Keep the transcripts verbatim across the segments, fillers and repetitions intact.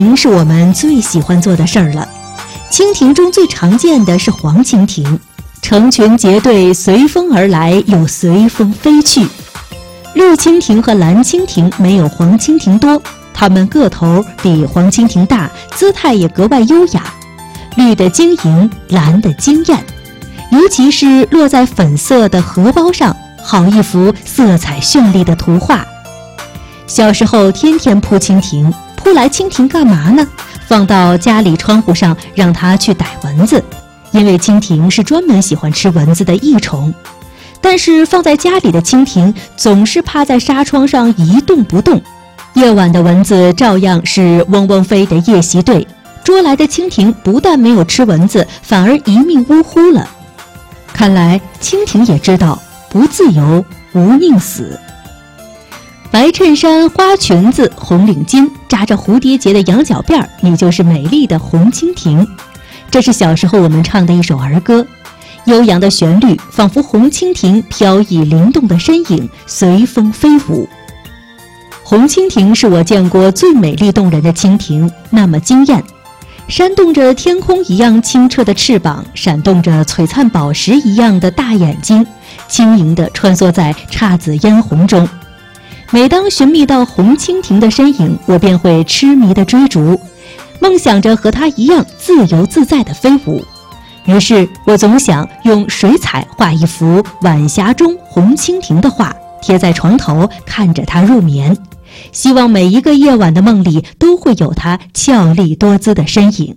是我们最喜欢做的事儿了。蜻蜓中最常见的是黄蜻蜓，成群结队，随风而来，又随风飞去。绿蜻蜓和蓝蜻蜓没有黄蜻蜓多，它们个头比黄蜻蜓大，姿态也格外优雅。绿的晶莹，蓝的惊艳，尤其是落在粉色的荷包上，好一幅色彩绚丽的图画。小时候天天扑蜻蜓，扑来蜻蜓干嘛呢？放到家里窗户上，让它去逮蚊子，因为蜻蜓是专门喜欢吃蚊子的益虫。但是放在家里的蜻蜓总是趴在纱窗上一动不动，夜晚的蚊子照样是嗡嗡飞的夜袭队，捉来的蜻蜓不但没有吃蚊子，反而一命呜呼了。看来蜻蜓也知道不自由无宁死。白衬衫、花裙子、红领巾，扎着蝴蝶结的羊角辫，你就是美丽的红蜻蜓。这是小时候我们唱的一首儿歌，悠扬的旋律仿佛红蜻蜓飘逸灵动的身影随风飞舞。红蜻蜓是我见过最美丽动人的蜻蜓，那么惊艳，扇动着天空一样清澈的翅膀，闪动着璀璨宝石一样的大眼睛，轻盈地穿梭在姹紫嫣红中。每当寻觅到红蜻蜓的身影，我便会痴迷地追逐，梦想着和它一样自由自在地飞舞。于是我总想用水彩画一幅晚霞中红蜻蜓的画，贴在床头，看着它入眠，希望每一个夜晚的梦里都会有它俏丽多姿的身影。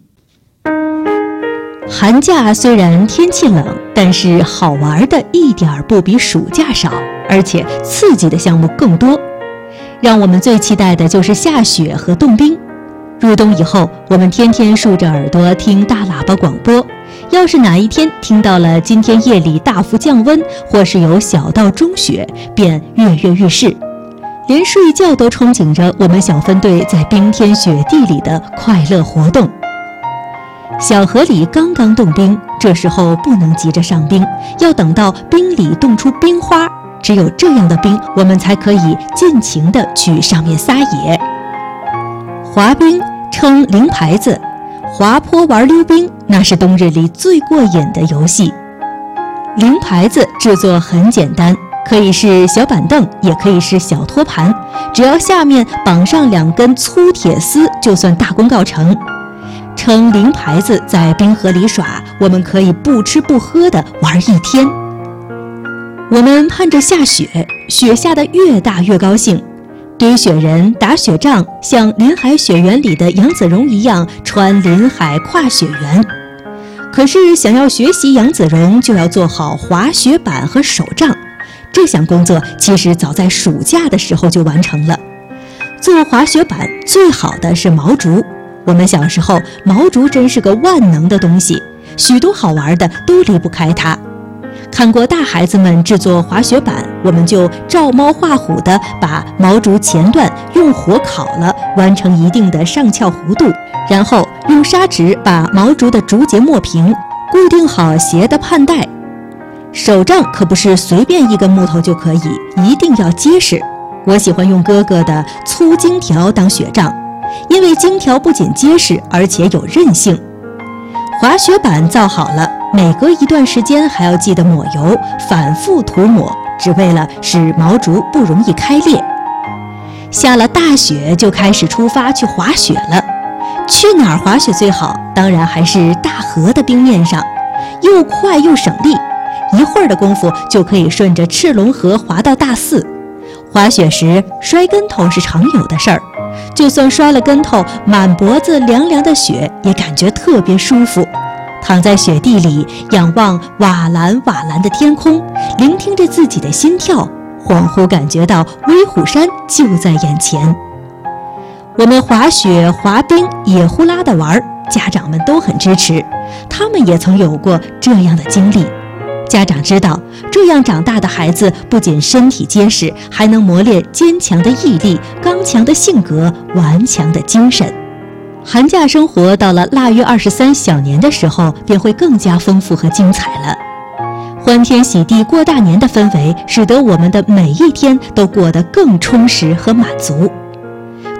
寒假虽然天气冷，但是好玩的一点不比暑假少，而且刺激的项目更多。让我们最期待的就是下雪和冻冰。入冬以后，我们天天竖着耳朵听大喇叭广播，要是哪一天听到了今天夜里大幅降温，或是有小到中雪，便跃跃欲试，连睡觉都憧憬着我们小分队在冰天雪地里的快乐活动。小河里刚刚冻冰，这时候不能急着上冰，要等到冰里冻出冰花，只有这样的冰，我们才可以尽情地去上面撒野。滑冰称零牌子，滑坡玩溜冰，那是冬日里最过瘾的游戏。零牌子制作很简单，可以是小板凳，也可以是小托盘，只要下面绑上两根粗铁丝，就算大功告成。称零牌子在冰河里耍，我们可以不吃不喝的玩一天。我们盼着下雪，雪下得越大越高兴，堆雪人、打雪仗，像林海雪原里的杨子荣一样穿林海跨雪原。可是想要学习杨子荣，就要做好滑雪板和手杖，这项工作其实早在暑假的时候就完成了。做滑雪板最好的是毛竹，我们小时候毛竹真是个万能的东西，许多好玩的都离不开它。看过大孩子们制作滑雪板，我们就照猫画虎地把毛竹前段用火烤了，完成一定的上翘弧度，然后用砂纸把毛竹的竹节磨平，固定好鞋的盼带。手杖可不是随便一根木头就可以，一定要结实。我喜欢用哥哥的粗荆条当雪杖，因为荆条不仅结实，而且有韧性。滑雪板造好了，每隔一段时间还要记得抹油，反复涂抹，只为了使毛竹不容易开裂。下了大雪就开始出发去滑雪了。去哪儿滑雪最好？当然还是大河的冰面上，又快又省力，一会儿的功夫就可以顺着赤龙河滑到大寺。滑雪时摔跟头是常有的事儿，就算摔了跟头，满脖子凉凉的雪也感觉特别舒服。躺在雪地里，仰望瓦蓝瓦蓝的天空，聆听着自己的心跳，恍惚感觉到威虎山就在眼前。我们滑雪、滑冰、野呼啦的玩，家长们都很支持，他们也曾有过这样的经历。家长知道，这样长大的孩子不仅身体结实，还能磨练坚强的毅力、刚强的性格、顽强的精神。寒假生活到了腊月二十三小年的时候，便会更加丰富和精彩了。欢天喜地过大年的氛围，使得我们的每一天都过得更充实和满足。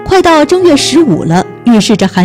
快到正月十五了，预示着寒